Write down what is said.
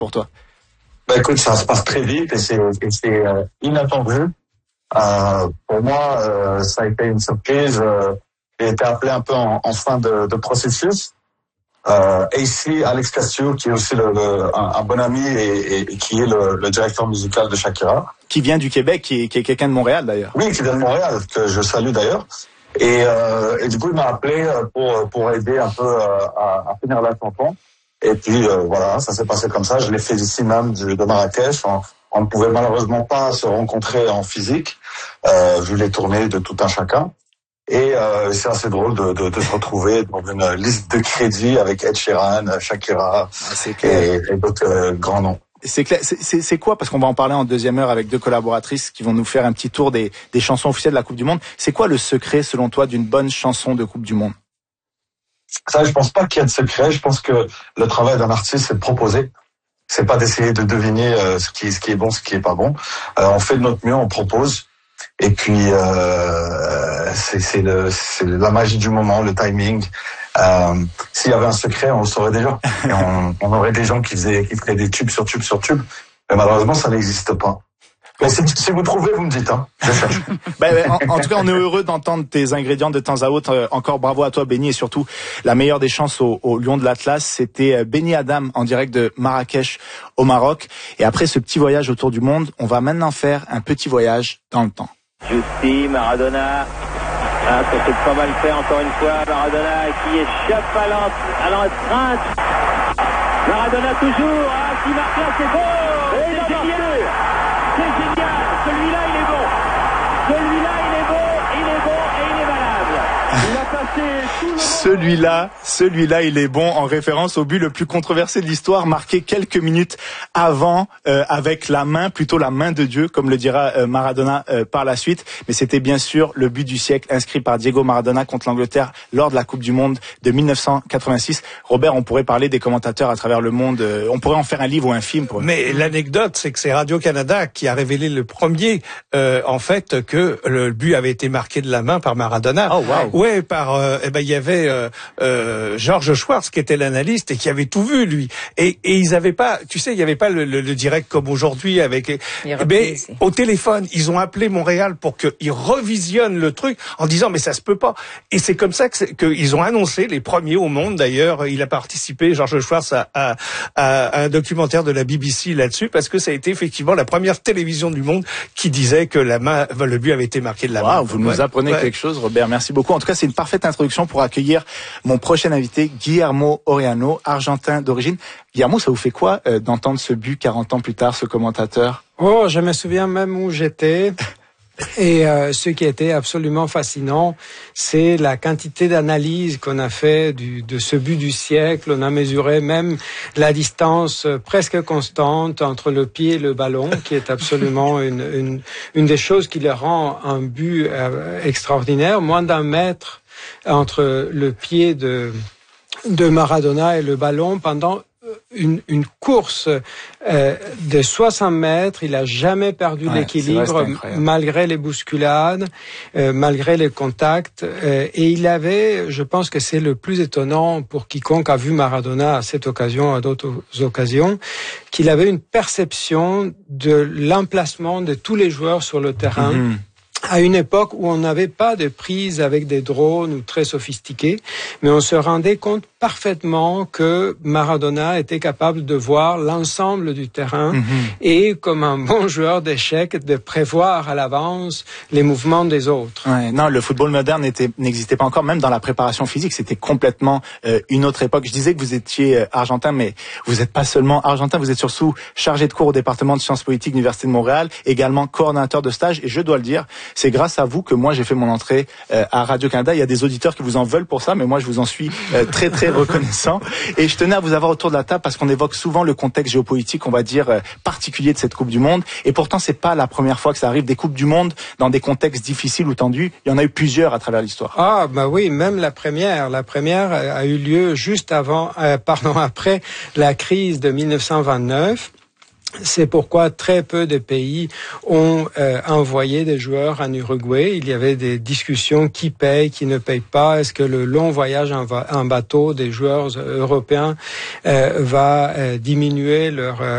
pour toi? Bah écoute, ça se passe très vite et c'est inattendu. Pour moi, ça a été une surprise. J'ai été appelé un peu en fin de processus. Et ici, Alex Castillo, qui est aussi un bon ami et qui est le directeur musical de Shakira. Qui vient du Québec, qui est quelqu'un de Montréal d'ailleurs. Oui, qui vient de Montréal, que je salue d'ailleurs. Et du coup, il m'a appelé pour aider un peu à finir la chanson. Et puis voilà, ça s'est passé comme ça. Je l'ai fait ici même de Marrakech. On ne pouvait malheureusement pas se rencontrer en physique, vu les tournées de tout un chacun. Et c'est assez drôle de se retrouver dans une liste de crédits avec Ed Sheeran, Shakira et d'autres grands noms. C'est clair. C'est quoi, parce qu'on va en parler en deuxième heure avec deux collaboratrices qui vont nous faire un petit tour des chansons officielles de la Coupe du Monde. C'est quoi le secret, selon toi, d'une bonne chanson de Coupe du Monde? Ça, je pense pas qu'il y a de secret. Je pense que le travail d'un artiste, c'est de proposer. C'est pas d'essayer de deviner ce qui est bon, ce qui est pas bon. On fait de notre mieux, on propose. Et puis c'est la magie du moment, le timing. S'il y avait un secret, on le saurait déjà. Et on aurait des gens qui feraient des tubes sur tubes sur tubes. Mais malheureusement, ça n'existe pas. Mais si vous trouvez, vous me dites, hein. Je cherche. En tout cas, on est heureux d'entendre tes ingrédients de temps à autre. Encore bravo à toi, Benny, et surtout la meilleure des chances au Lion de l'Atlas. C'était Benny Adam en direct de Marrakech au Maroc. Et après ce petit voyage autour du monde, on va maintenant faire un petit voyage dans le temps. Justi, Maradona. Ça s'est pas mal fait encore une fois. Maradona qui échappe à l'empreinte. Maradona toujours. Qui marque là, c'est beau. C'est génial. C'est génial. Celui-là, il est bon. Celui-là, il est bon et il est valable. Il a passé tout le Celui-là, il est bon, en référence au but le plus controversé de l'histoire, marqué quelques minutes avant, avec la main de Dieu, comme le dira Maradona par la suite. Mais c'était bien sûr le but du siècle inscrit par Diego Maradona contre l'Angleterre lors de la Coupe du Monde de 1986. Robert, on pourrait parler des commentateurs à travers le monde. On pourrait en faire un livre ou un film. Mais l'anecdote, c'est que c'est Radio-Canada qui a révélé le premier, en fait, que le but avait été marqué de la main par Maradona. Oh, wow. Ouais, il y avait George Schwartz qui était l'analyste et qui avait tout vu, lui. Et ils avaient pas, tu sais, il y avait pas le direct comme aujourd'hui avec. Mais au téléphone, ils ont appelé Montréal pour qu'ils revisionnent le truc en disant mais ça se peut pas. Et c'est comme ça qu'ils ont annoncé, les premiers au monde d'ailleurs. Il a participé, George Schwartz, à un documentaire de la BBC là-dessus, parce que ça a été effectivement la première télévision du monde qui disait que le but avait été marqué de la main. Vous nous apprenez quelque chose, Robert. Merci beaucoup. En tout cas, c'est une parfaite introduction pour accueillir mon prochain invité, Guillermo Oriano, argentin d'origine. Guillermo, ça vous fait quoi d'entendre ce but 40 ans plus tard, ce commentateur? Oh, je me souviens même où j'étais. Et ce qui était absolument fascinant, c'est la quantité d'analyse qu'on a fait de ce but du siècle. On a mesuré même la distance presque constante entre le pied et le ballon, qui est absolument une des choses qui le rend un but extraordinaire. Moins d'1 mètre entre le pied de Maradona et le ballon pendant une course de 60 mètres. Il a jamais perdu l'équilibre malgré les bousculades, malgré les contacts. Et il avait, je pense que c'est le plus étonnant pour quiconque a vu Maradona à cette occasion, à d'autres occasions, qu'il avait une perception de l'emplacement de tous les joueurs sur le terrain. Mm-hmm. À une époque où on n'avait pas de prise avec des drones ou très sophistiqués, mais on se rendait compte parfaitement que Maradona était capable de voir l'ensemble du terrain et, comme un bon joueur d'échecs, de prévoir à l'avance les mouvements des autres. Ouais, non, le football moderne n'existait pas encore, même dans la préparation physique, c'était complètement une autre époque. Je disais que vous étiez argentin, mais vous n'êtes pas seulement argentin, vous êtes surtout chargé de cours au département de sciences politiques de l'Université de Montréal, également coordonnateur de stage, et je dois le dire, c'est grâce à vous que moi j'ai fait mon entrée à Radio-Canada. Il y a des auditeurs qui vous en veulent pour ça, mais moi je vous en suis très très reconnaissant. Et je tenais à vous avoir autour de la table parce qu'on évoque souvent le contexte géopolitique, on va dire, particulier de cette Coupe du Monde. Et pourtant c'est pas la première fois que ça arrive, des Coupes du Monde dans des contextes difficiles ou tendus. Il y en a eu plusieurs à travers l'histoire. Ah bah oui, même la première. La première a eu lieu juste après la crise de 1929. C'est pourquoi très peu de pays ont envoyé des joueurs en Uruguay. Il y avait des discussions qui paye, qui ne paye pas. Est-ce que le long voyage en bateau des joueurs européens va diminuer leur